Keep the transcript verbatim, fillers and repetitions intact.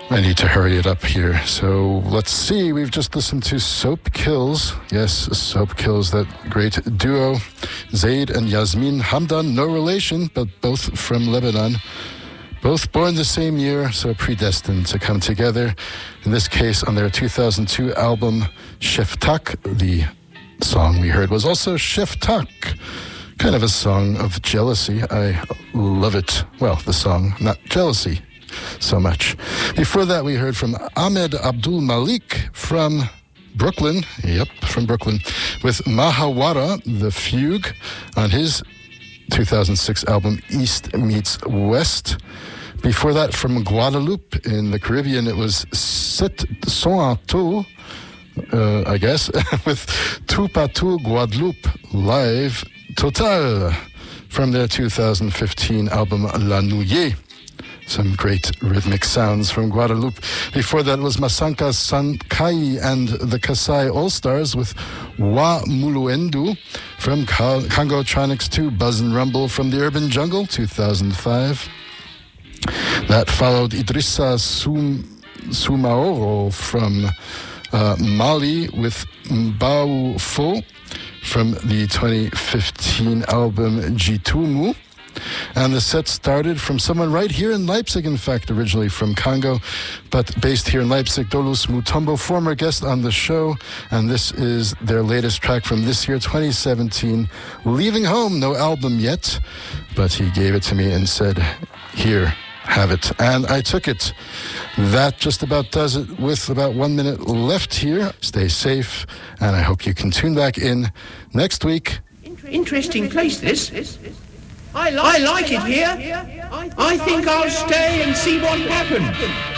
I need to hurry it up here. So let's see. We've just listened to Soap Kills. Yes, Soap Kills, that great duo. Zaid and Yasmin Hamdan, no relation, but both from Lebanon. Both born the same year, so predestined to come together. In this case, on their two thousand two album, Sheftak. The song we heard was also Sheftak. Kind of a song of jealousy. I love it. Well, the song, not jealousy so much. Before that, we heard from Ahmed Abdul Malik from Brooklyn. Yep, from Brooklyn. With Mahawara, the Fugue, on his two thousand six album, East Meets West. Before that, from Guadeloupe in the Caribbean, it was Sept Son Ato, uh, I guess, with Tout Patou Guadeloupe Live Total from their two thousand fifteen album La Nouille. Some great rhythmic sounds from Guadeloupe. Before that was Masanka Sankai and the Kasai All-Stars with Wa Muluendu from Congotronics two, Buzz and Rumble from the Urban Jungle, two thousand five. That followed Idrissa Soum, Soumaoro from uh, Mali with Mbao Fo from the twenty fifteen album Jitumu. And the set started from someone right here in Leipzig, in fact, originally from Congo, but based here in Leipzig, Dolus Mutombo, former guest on the show. And this is their latest track from this year, twenty seventeen, Leaving Home. No album yet, but he gave it to me and said, here, have it. And I took it. That just about does it with about one minute left here. Stay safe, and I hope you can tune back in next week. Interesting place, this. I like, I like it here. I think I'll stay and see what happens.